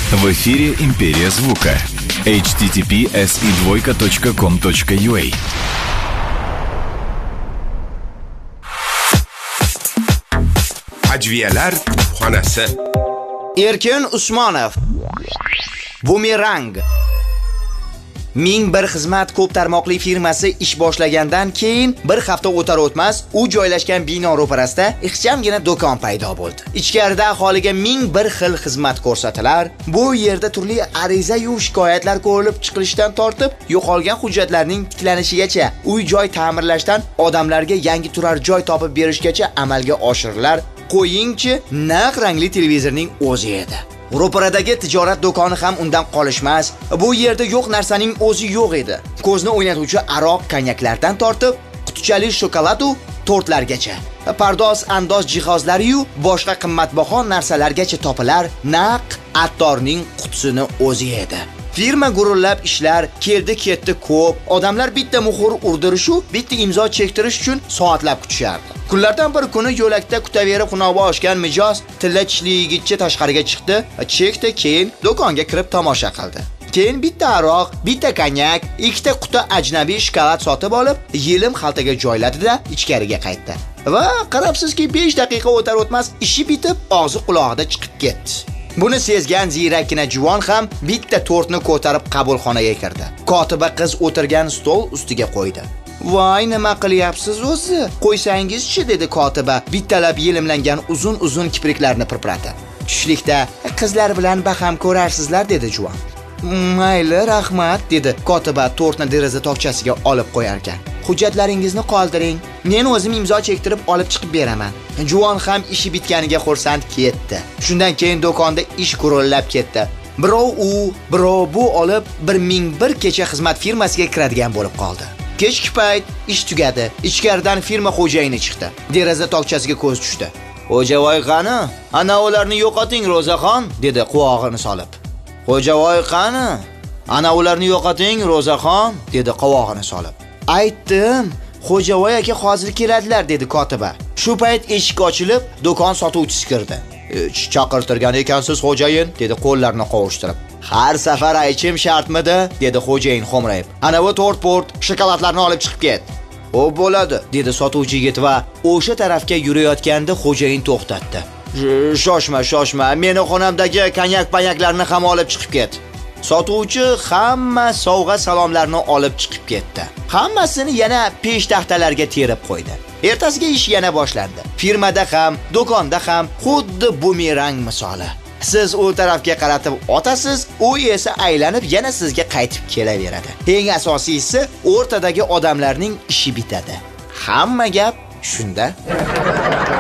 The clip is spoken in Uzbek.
В эфире «Империя звука». https://com.ua. Ajviyalar xonasi. Erkin Usmonov. Bumerang. 1001 xizmat ko'p tarmoqli firmasi ish boshlagandan keyin bir hafta o'tar o'tmas u joylashgan bino ro'parasida ixchamgina do'kon paydo bo'ldi. Ichkarida aholiga 1001 xil xizmat ko'rsatilar. Bu yerda turli ariza-yu shikoyatlar ko'rilib chiqilishdan tortib, yo'qolgan hujjatlarning tiklanishigacha, uy-joy ta'mirlashdan odamlarga yangi turar joy topib berishgacha amalga oshirilar. Qo'yingchi, naq rangli televizorning o'zi edi. Ro'paradagi tijorat do'koni ham undan qolishmas. Bu yerda yo'q narsaning o'zi yo'q edi. Ko'zni o'ynatuvchi aroq, konyaklardan tortib, qutichali shokolad u tortlargacha, pardoz-andoz jihozlari-yu boshqa qimmatbaho narsalargacha topilar naq attorning qutisini o'zi edi. Firma gurullab ishlar, keldi-ketdi ko'p. Odamlar bitta muhr urdirish u bitta imzo chektirish uchun soatlab kutishardi. Kunlardan bir kuni yo'lakda kutaverib xunoba oshgan mijoz tilla tishli yigitcha tashqariga chiqdi, chekdi, keyin do'konga kirib tomosha qildi. Keyin bitta aroq, bitta konyak, ikkita quti ajnabiy shokolad sotib olib, yelim xaltaga joyladi-da, ichkariga qaytdi. Va qarabsizki, 5 daqiqa o'tar o'tmas ishi bitib, og'zi quloqida chiqib ketdi. Buni sezgan zirakkina juvon ham bitta tortni ko'tarib qabulxonaga kirdi. Kotiba qiz o'tirgan stol ustiga qo'ydi. "Voy, nima qilyapsiz o'zi? Qo'ysangiz-chi", dedi kotiba, bittalab yelimlangan uzun-uzun kipriklarni pirpiratdi. "Tushlikda qizlar bilan baham ko'rarsizlar", dedi juvon. "Mayli, rahmat", dedi kotiba tortni deraza tokchasiga olib qo'yar ekan. "Hujjatlaringizni qoldiring, men o'zim imzo chektirib olib chiqib beraman." Juvon ham ishi bitganiga xursand ketdi. Shundan keyin do'konda ish gurullab ketdi. Birov u, birov bu olib 1001 kecha xizmat firmasiga kiradigan bo'lib qoldi. Kechki payt ish tugadi. Ichkaridan firma xo'jayini chiqdi. Deraza tokchasiga ko'z tushdi. "Xo'javoy qani? Ana ularni yo'qoting, Ro'zaxon", dedi quvog'ini solib. "Xo'javoy qani? Ana ularni yo'qoting, Ro'zaxon", dedi quvog'ini solib. "Aytdim, Xo'javoy aka hozir keladilar", dedi kotiba. Shu payt eshik ochilib, do'kon sotuvchisi kirdi. "Chaqirtirgan ekansiz, xo'jayin", dedi qo'llarini qovushtirib. "Har safar aytishim shartmidi?", dedi xo'jayin xo'mrayib. "Ana bu tort-port shokoladlarni olib chiqib ket." "Xo'p bo'ladi", dedi sotuvchi yigit va o'sha tarafga yurayotganda xo'jayin to'xtatdi. Shoshma, meni xonamdagi konyak-panyaklarni ham olib chiqib ket." Sotuvchi hamma sovg'a salomlarni olib chiqib ketdi. Hammasini yana peshtaxtalarga terib qo'ydi. Ertasiga ish yana boshlandi. Firmada ham, do'konda ham xuddi bumerang misoli. Siz u tarafga qaratib otasiz, u esa aylanib yana sizga qaytib kelaveradi. Eng asosiysi, o'rtadagi odamlarning ishi bitadi. Hamma gap shunda.